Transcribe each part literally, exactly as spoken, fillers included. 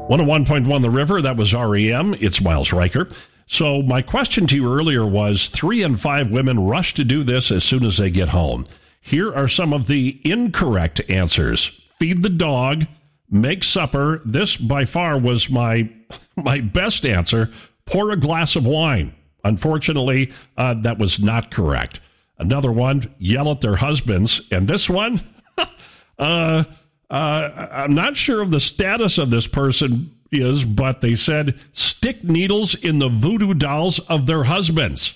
one oh one point one The River, that was R E M. It's Miles Riker. So my question to you earlier was, three in five women rush to do this as soon as they get home. Here are some of the incorrect answers. Feed the dog, make supper. This by far was my my best answer. Pour a glass of wine. Unfortunately, uh, that was not correct. Another one, yell at their husbands. And this one, uh, uh, I'm not sure of the status of this person is, but they said stick needles in the voodoo dolls of their husbands.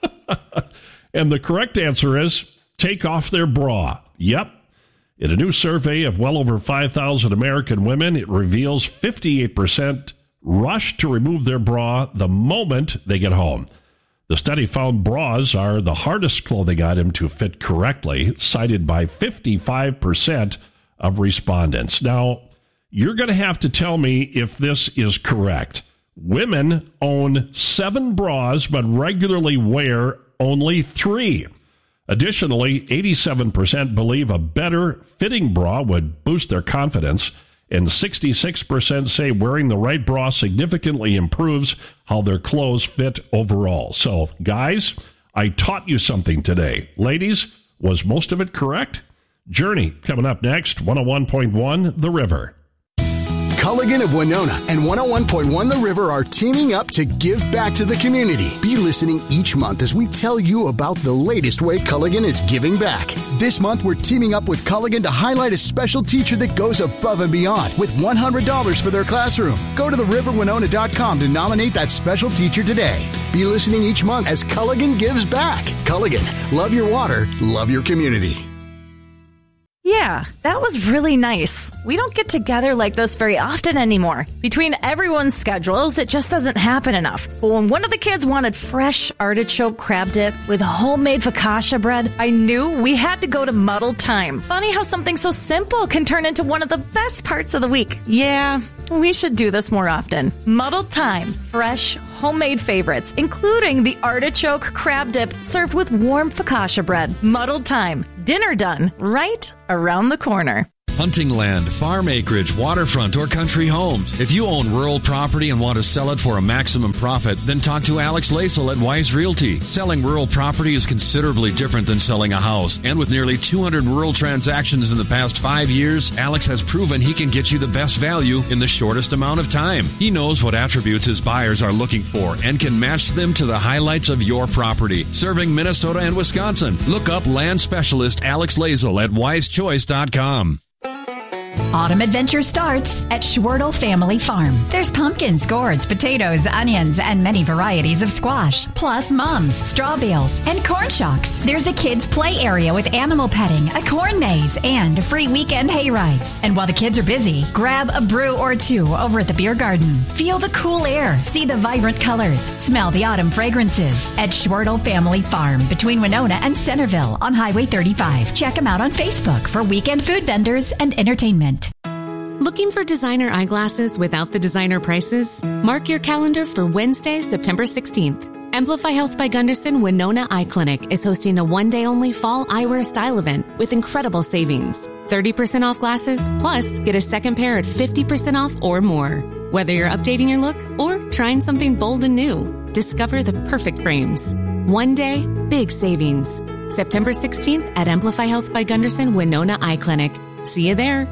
And the correct answer is take off their bra. Yep. In a new survey of well over five thousand American women, it reveals fifty-eight percent rush to remove their bra the moment they get home. The study found bras are the hardest clothing item to fit correctly, cited by fifty-five percent of respondents. Now, you're going to have to tell me if this is correct. Women own seven bras, but regularly wear only three. Additionally, eighty-seven percent believe a better fitting bra would boost their confidence, and sixty-six percent say wearing the right bra significantly improves how their clothes fit overall. So, guys, I taught you something today. Ladies, was most of it correct? Journey, coming up next, one oh one point one The River. Culligan of Winona and one oh one point one The River are teaming up to give back to the community. Be listening each month as we tell you about the latest way Culligan is giving back. This month, we're teaming up with Culligan to highlight a special teacher that goes above and beyond with one hundred dollars for their classroom. Go to the river winona dot com to nominate that special teacher today. Be listening each month as Culligan gives back. Culligan, love your water, love your community. Yeah, that was really nice. We don't get together like this very often anymore. Between everyone's schedules, it just doesn't happen enough. But when one of the kids wanted fresh artichoke crab dip with homemade focaccia bread, I knew we had to go to Muddled Thyme. Funny how something so simple can turn into one of the best parts of the week. Yeah, we should do this more often. Muddled Thyme, fresh, homemade favorites, including the artichoke crab dip served with warm focaccia bread. Muddled Thyme, dinner done right around the corner. Hunting land, farm acreage, waterfront, or country homes. If you own rural property and want to sell it for a maximum profit, then talk to Alex Laisel at Wise Realty. Selling rural property is considerably different than selling a house. And with nearly two hundred rural transactions in the past five years, Alex has proven he can get you the best value in the shortest amount of time. He knows what attributes his buyers are looking for and can match them to the highlights of your property. Serving Minnesota and Wisconsin. Look up land specialist Alex Laisel at wise choice dot com. Autumn adventure starts at Schwertel Family Farm. There's pumpkins, gourds, potatoes, onions, and many varieties of squash, plus mums, straw bales, and corn shocks. There's a kids' play area with animal petting, a corn maze, and free weekend hay rides. And while the kids are busy, grab a brew or two over at the beer garden. Feel the cool air, see the vibrant colors, smell the autumn fragrances at Schwertel Family Farm between Winona and Centerville on Highway thirty-five. Check them out on Facebook for weekend food vendors and entertainment. Looking for designer eyeglasses without the designer prices? Mark your calendar for Wednesday, September sixteenth. Amplify Health by Gunderson Winona Eye Clinic is hosting a one-day-only fall eyewear style event with incredible savings. thirty percent off glasses, plus get a second pair at fifty percent off or more. Whether you're updating your look or trying something bold and new, discover the perfect frames. One day, big savings. September sixteenth at Amplify Health by Gunderson Winona Eye Clinic. See you there.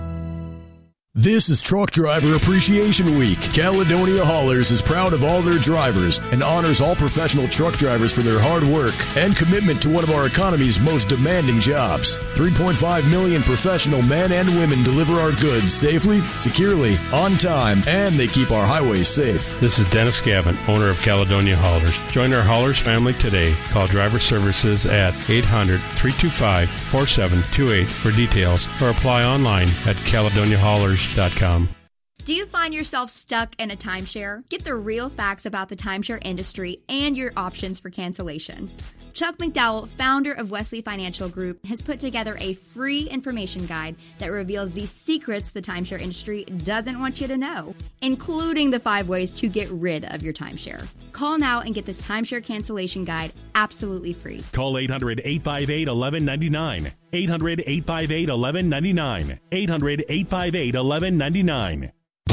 This is Truck Driver Appreciation Week. Caledonia Haulers is proud of all their drivers and honors all professional truck drivers for their hard work and commitment to one of our economy's most demanding jobs. three point five million professional men and women deliver our goods safely, securely, on time, and they keep our highways safe. This is Dennis Gavin, owner of Caledonia Haulers. Join our Haulers family today. Call Driver Services at eight hundred, three two five, four seven two eight for details or apply online at caledonia haulers dot com. Do you find yourself stuck in a timeshare? Get the real facts about the timeshare industry and your options for cancellation. Chuck McDowell, founder of Wesley Financial Group, has put together a free information guide that reveals the secrets the timeshare industry doesn't want you to know, including the five ways to get rid of your timeshare. Call now and get this timeshare cancellation guide absolutely free. Call eight hundred, eight five eight, one one nine nine. eight hundred, eight five eight, one one nine nine. eight hundred, eight five eight, one one nine nine.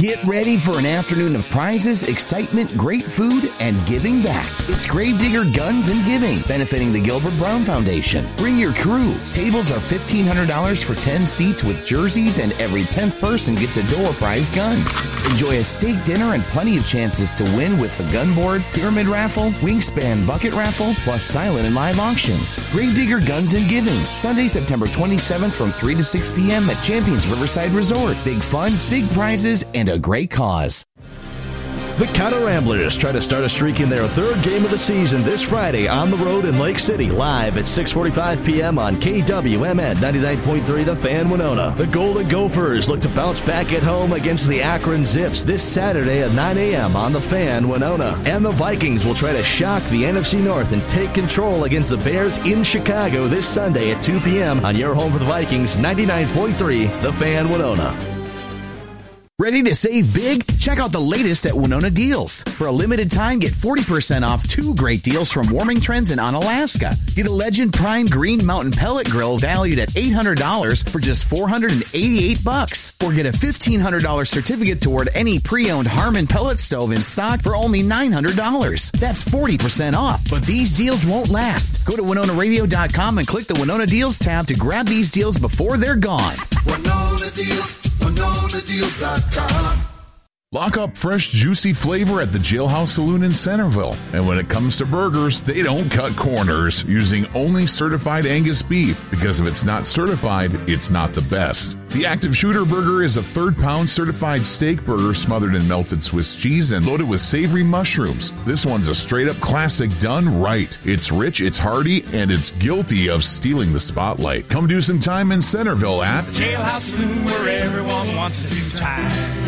Get ready for an afternoon of prizes, excitement, great food, and giving back. It's Gravedigger Guns and Giving, benefiting the Gilbert Brown Foundation. Bring your crew. Tables are fifteen hundred dollars for ten seats with jerseys, and every tenth person gets a door prize gun. Enjoy a steak dinner and plenty of chances to win with the gun board, pyramid raffle, wingspan bucket raffle, plus silent and live auctions. Gravedigger Guns and Giving, Sunday, September twenty-seventh from three to six p.m. at Champions Riverside Resort. Big fun, big prizes, and a great cause. The Counter Ramblers try to start a streak in their third game of the season this Friday on the road in Lake City, live at six forty-five p.m. on K W M N ninety-nine point three The Fan Winona. The Golden Gophers look to bounce back at home against the Akron Zips this Saturday at nine a.m. on The Fan Winona. And the Vikings will try to shock the N F C North and take control against the Bears in Chicago this Sunday at two p.m. on your home for the Vikings, ninety-nine point three The Fan Winona. Ready to save big? Check out the latest at Winona Deals. For a limited time, get forty percent off two great deals from Warming Trends and Onalaska. Get a Legend Prime Green Mountain Pellet Grill valued at eight hundred dollars for just four hundred eighty-eight bucks. Or get a fifteen hundred dollars certificate toward any pre-owned Harmon pellet stove in stock for only nine hundred dollars. That's forty percent off, but these deals won't last. Go to Winona Radio dot com and click the Winona Deals tab to grab these deals before they're gone. Winona Deals, Winona Deals dot com. Lock up fresh, juicy flavor at the Jailhouse Saloon in Centerville. And when it comes to burgers, they don't cut corners, using only certified Angus beef, because if it's not certified, it's not the best. The Active Shooter Burger is a third-pound certified steak burger smothered in melted Swiss cheese and loaded with savory mushrooms. This one's a straight-up classic done right. It's rich, it's hearty, and it's guilty of stealing the spotlight. Come do some time in Centerville at Jailhouse Saloon, where everyone wants to do time.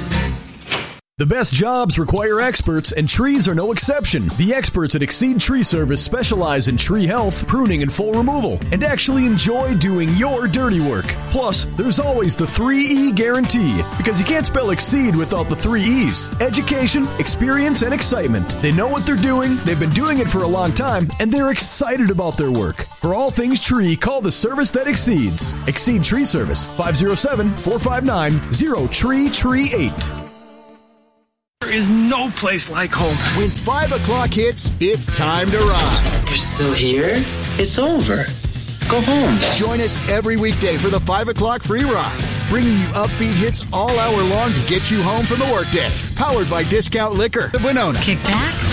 The best jobs require experts, and trees are no exception. The experts at Exceed Tree Service specialize in tree health, pruning, and full removal, and actually enjoy doing your dirty work. Plus, there's always the three E guarantee, because you can't spell Exceed without the three E's. Education, experience, and excitement. They know what they're doing, they've been doing it for a long time, and they're excited about their work. For all things tree, call the service that exceeds. Exceed Tree Service, five oh seven, four five nine, zero tree tree eight. There is no place like home. When five o'clock hits, it's time to ride. You're still here? It's over. Go home. Join us every weekday for the five o'clock free ride, bringing you upbeat hits all hour long to get you home from the workday. Powered by Discount Liquor of Winona. Kick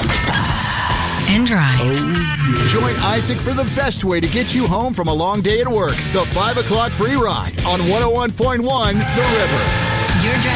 back and drive. Oh, yeah. Join Isaac for the best way to get you home from a long day at work. The five o'clock free ride on one oh one point one The River. You're driving